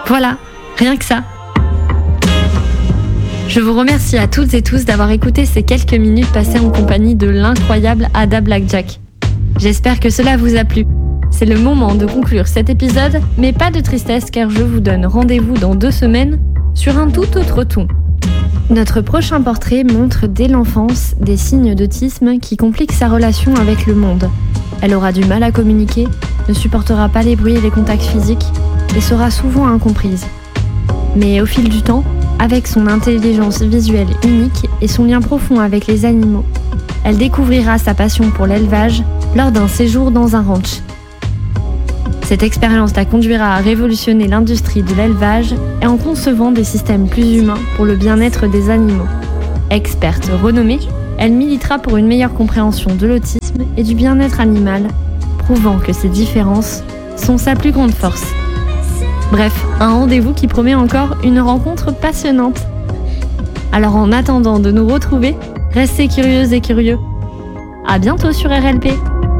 Voilà, rien que ça. Je vous remercie à toutes et tous d'avoir écouté ces quelques minutes passées en compagnie de l'incroyable Ada Blackjack. J'espère que cela vous a plu. C'est le moment de conclure cet épisode, mais pas de tristesse car je vous donne rendez-vous dans 2 semaines sur un tout autre ton. Notre prochain portrait montre dès l'enfance des signes d'autisme qui compliquent sa relation avec le monde. Elle aura du mal à communiquer, ne supportera pas les bruits et les contacts physiques et sera souvent incomprise. Mais au fil du temps, avec son intelligence visuelle unique et son lien profond avec les animaux, elle découvrira sa passion pour l'élevage lors d'un séjour dans un ranch. Cette expérience la conduira à révolutionner l'industrie de l'élevage et en concevant des systèmes plus humains pour le bien-être des animaux. Experte renommée, elle militera pour une meilleure compréhension de l'autisme et du bien-être animal, prouvant que ces différences sont sa plus grande force. Bref, un rendez-vous qui promet encore une rencontre passionnante. Alors en attendant de nous retrouver, restez curieuses et curieux. À bientôt sur RLP.